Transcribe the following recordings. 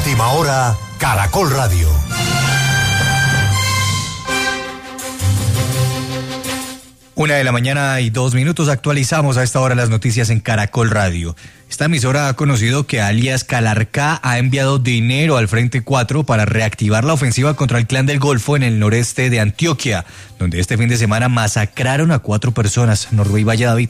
Última hora, Caracol Radio. Una de la mañana y 2 minutos, actualizamos a esta hora las noticias en Caracol Radio. Esta emisora ha conocido que alias Calarcá ha enviado dinero al Frente 4 para reactivar la ofensiva contra el Clan del Golfo en el noreste de Antioquia, donde este fin de semana masacraron a 4 personas. Norbey Valle David.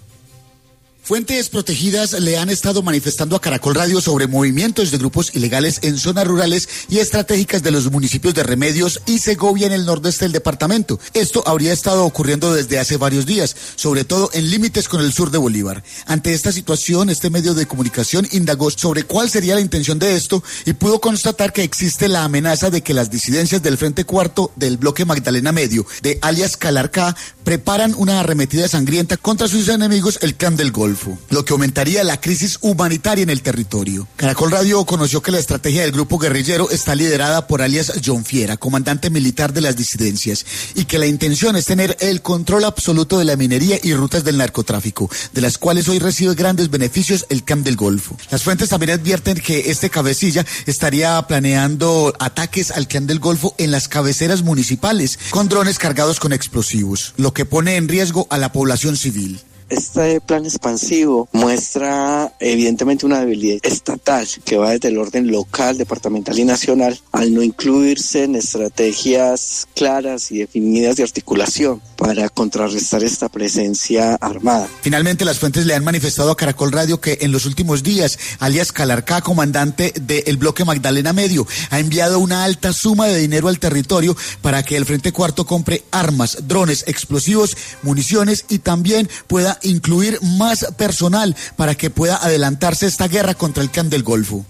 Fuentes protegidas le han estado manifestando a Caracol Radio sobre movimientos de grupos ilegales en zonas rurales y estratégicas de los municipios de Remedios y Segovia en el nordeste del departamento. Esto habría estado ocurriendo desde hace varios días, sobre todo en límites con el sur de Bolívar. Ante esta situación, este medio de comunicación indagó sobre cuál sería la intención de esto y pudo constatar que existe la amenaza de que las disidencias del Frente Cuarto del bloque Magdalena Medio, de alias Calarcá, preparan una arremetida sangrienta contra sus enemigos, el Clan del Golfo, lo que aumentaría la crisis humanitaria en el territorio. Caracol Radio conoció que la estrategia del grupo guerrillero está liderada por alias John Fiera, comandante militar de las disidencias, y que la intención es tener el control absoluto de la minería y rutas del narcotráfico, de las cuales hoy recibe grandes beneficios el Clan del Golfo. Las fuentes también advierten que este cabecilla estaría planeando ataques al Clan del Golfo en las cabeceras municipales, con drones cargados con explosivos, lo que pone en riesgo a la población civil. Este plan expansivo muestra evidentemente una debilidad estatal que va desde el orden local, departamental y nacional, al no incluirse en estrategias claras y definidas de articulación para contrarrestar esta presencia armada. Finalmente, las fuentes le han manifestado a Caracol Radio que en los últimos días, alias Calarcá, comandante del bloque Magdalena Medio, ha enviado una alta suma de dinero al territorio para que el Frente Cuarto compre armas, drones, explosivos, municiones y también pueda incluir más personal para que pueda adelantarse esta guerra contra el Clan del Golfo.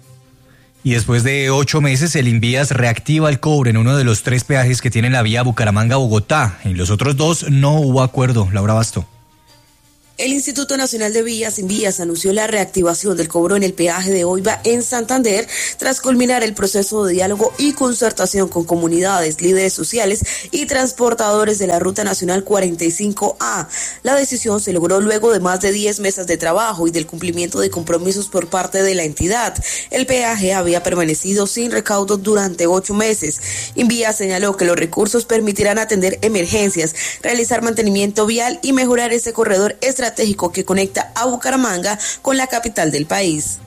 Y después de 8 meses, el Invías reactiva el cobre en uno de los 3 peajes que tiene la vía Bucaramanga-Bogotá. En los otros 2 no hubo acuerdo. Laura Basto. El Instituto Nacional de Vías, Invías, anunció la reactivación del cobro en el peaje de Oiva en Santander tras culminar el proceso de diálogo y concertación con comunidades, líderes sociales y transportadores de la Ruta Nacional 45A. La decisión se logró luego de más de 10 meses de trabajo y del cumplimiento de compromisos por parte de la entidad. El peaje había permanecido sin recaudo durante 8 meses. Invías señaló que los recursos permitirán atender emergencias, realizar mantenimiento vial y mejorar ese corredor estratégico que conecta a Bucaramanga con la capital del país.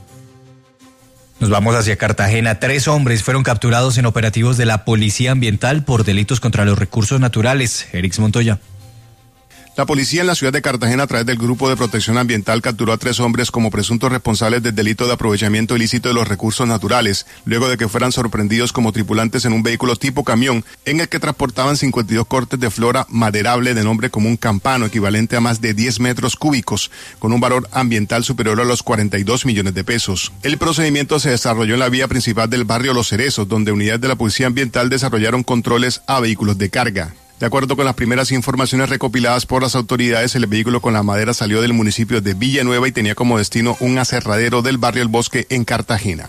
Nos vamos hacia Cartagena. 3 hombres fueron capturados en operativos de la Policía Ambiental por delitos contra los recursos naturales. Erix Montoya. La policía en la ciudad de Cartagena, a través del Grupo de Protección Ambiental, capturó a 3 hombres como presuntos responsables del delito de aprovechamiento ilícito de los recursos naturales, luego de que fueran sorprendidos como tripulantes en un vehículo tipo camión, en el que transportaban 52 cortes de flora maderable de nombre común campano, equivalente a más de 10 metros cúbicos, con un valor ambiental superior a los 42 millones de pesos. El procedimiento se desarrolló en la vía principal del barrio Los Cerezos, donde unidades de la Policía Ambiental desarrollaron controles a vehículos de carga. De acuerdo con las primeras informaciones recopiladas por las autoridades, el vehículo con la madera salió del municipio de Villanueva y tenía como destino un aserradero del barrio El Bosque en Cartagena.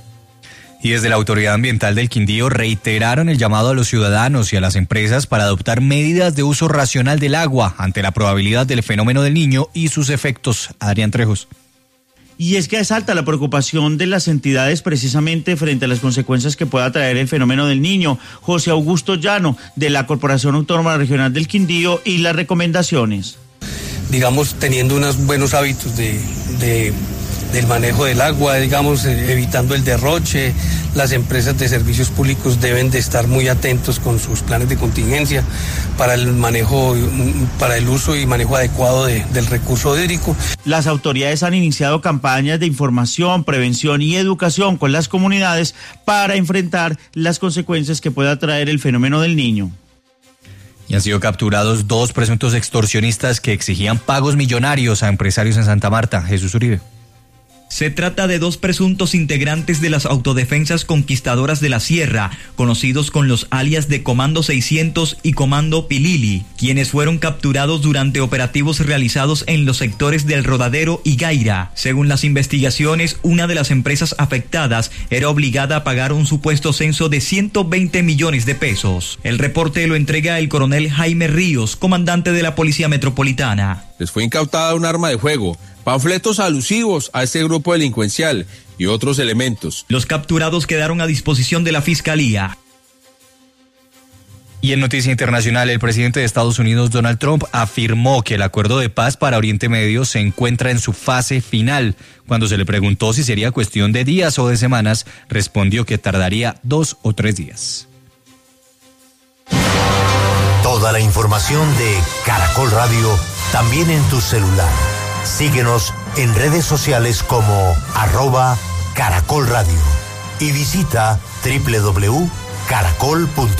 Y desde la Autoridad Ambiental del Quindío reiteraron el llamado a los ciudadanos y a las empresas para adoptar medidas de uso racional del agua ante la probabilidad del fenómeno del Niño y sus efectos. Adrián Trejos. Y es que es alta la preocupación de las entidades precisamente frente a las consecuencias que pueda traer el fenómeno del Niño. José Augusto Llano, de la Corporación Autónoma Regional del Quindío, y las recomendaciones. Digamos, teniendo unos buenos hábitos del manejo del agua, digamos, evitando el derroche. Las empresas de servicios públicos deben de estar muy atentos con sus planes de contingencia para el manejo, para el uso y manejo adecuado del recurso hídrico. Las autoridades han iniciado campañas de información, prevención y educación con las comunidades para enfrentar las consecuencias que pueda traer el fenómeno del Niño. Y han sido capturados 2 presuntos extorsionistas que exigían pagos millonarios a empresarios en Santa Marta. Jesús Uribe. Se trata de 2 presuntos integrantes de las autodefensas conquistadoras de la Sierra, conocidos con los alias de Comando 600 y Comando Pilili, quienes fueron capturados durante operativos realizados en los sectores del Rodadero y Gaira. Según las investigaciones, una de las empresas afectadas era obligada a pagar un supuesto censo de 120 millones de pesos. El reporte lo entrega el coronel Jaime Ríos, comandante de la Policía Metropolitana. les fue incautada un arma de fuego, panfletos alusivos a este grupo delincuencial y otros elementos. Los capturados quedaron a disposición de la Fiscalía. Y en noticia internacional, el presidente de Estados Unidos, Donald Trump, afirmó que el acuerdo de paz para Oriente Medio se encuentra en su fase final. Cuando se le preguntó si sería cuestión de días o de semanas, respondió que tardaría 2 o 3 días. Toda la información de Caracol Radio también en tu celular. Síguenos en redes sociales como @Caracol Radio y visita www.caracol.com.